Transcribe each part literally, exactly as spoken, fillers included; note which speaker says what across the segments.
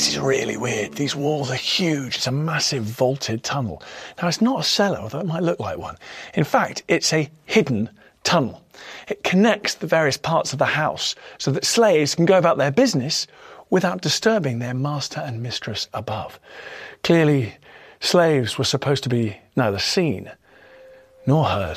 Speaker 1: this is really weird. These walls are huge. It's a massive vaulted tunnel. Now, it's not a cellar, although it might look like one. In fact, it's a hidden tunnel. It connects the various parts of the house so that slaves can go about their business without disturbing their master and mistress above. Clearly, slaves were supposed to be neither seen nor heard.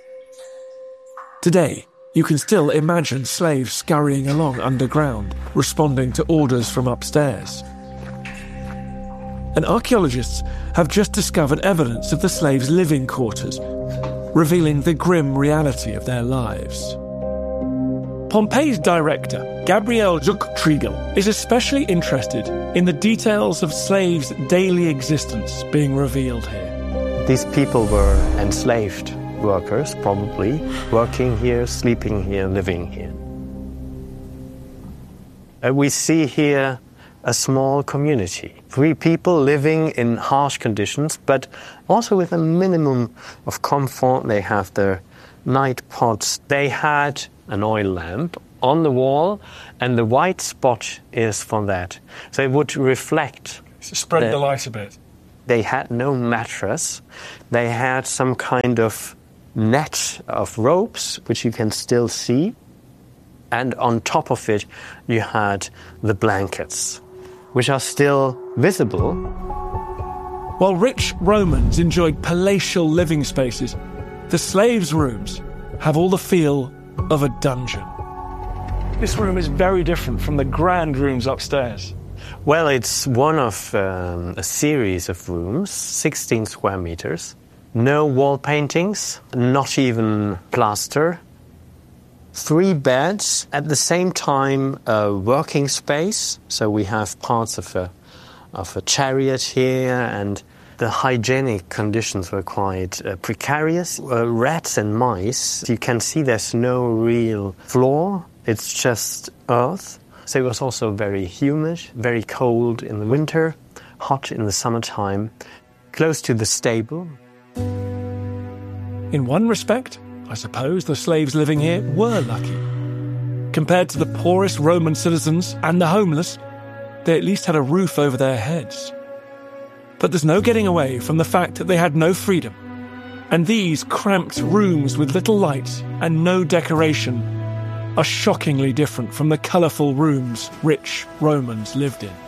Speaker 2: Today, you can still imagine slaves scurrying along underground, responding to orders from upstairs. And archaeologists have just discovered evidence of the slaves' living quarters, revealing the grim reality of their lives. Pompeii's director, Gabriel Zuchtriegel, is especially interested in the details of slaves' daily existence being revealed here.
Speaker 3: These people were enslaved workers, probably, working here, sleeping here, living here. Uh, we see here a small community. Three people living in harsh conditions, but also with a minimum of comfort. They have their night pots. They had an oil lamp on the wall, and the white spot is for that. So it would reflect.
Speaker 1: So spread the, the light a bit.
Speaker 3: They had no mattress. They had some kind of net of ropes, which you can still see. And on top of it, you had the blankets, which are still visible.
Speaker 2: While rich Romans enjoyed palatial living spaces, the slaves' rooms have all the feel of a dungeon.
Speaker 1: This room is very different from the grand rooms upstairs.
Speaker 3: Well, it's one of um, a series of rooms, sixteen square meters. No wall paintings, not even plaster. Three beds, at the same time a working space. So we have parts of a, of a chariot here, and the hygienic conditions were quite uh, precarious. Uh, rats and mice, you can see there's no real floor. It's just earth. So it was also very humid, very cold in the winter, hot in the summertime, close to the stable.
Speaker 2: In one respect, I suppose the slaves living here were lucky. Compared to the poorest Roman citizens and the homeless, they at least had a roof over their heads. But there's no getting away from the fact that they had no freedom. And these cramped rooms with little light and no decoration are shockingly different from the colourful rooms rich Romans lived in.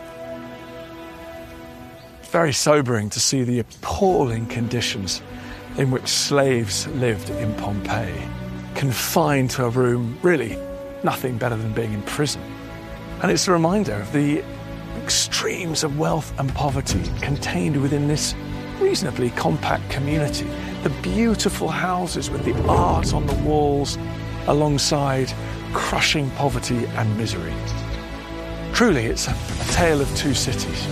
Speaker 1: It's very sobering to see the appalling conditions in which slaves lived in Pompeii, confined to a room, really nothing better than being in prison. And it's a reminder of the extremes of wealth and poverty contained within this reasonably compact community. The beautiful houses with the art on the walls alongside crushing poverty and misery. Truly, it's a, a tale of two cities.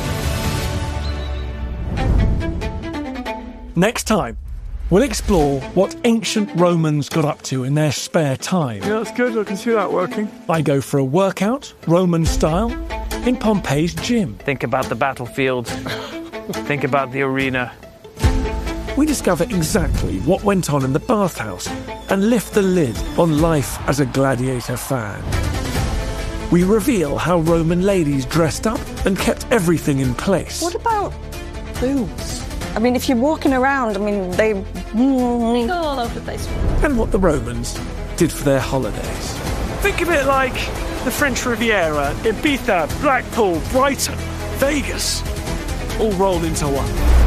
Speaker 2: Next time, we'll explore what ancient Romans got up to in their spare time.
Speaker 1: Yeah, that's good. I can see that working.
Speaker 2: I go for a workout, Roman style, in Pompeii's gym.
Speaker 4: Think about the battlefield. Think about the arena.
Speaker 2: We discover exactly what went on in the bathhouse and lift the lid on life as a gladiator fan. We reveal how Roman ladies dressed up and kept everything in place.
Speaker 5: What about boobs? I mean, if you're walking around, I mean, they go all over the place.
Speaker 2: And what the Romans did for their holidays.
Speaker 1: Think of it like the French Riviera, Ibiza, Blackpool, Brighton, Vegas, all rolled into one.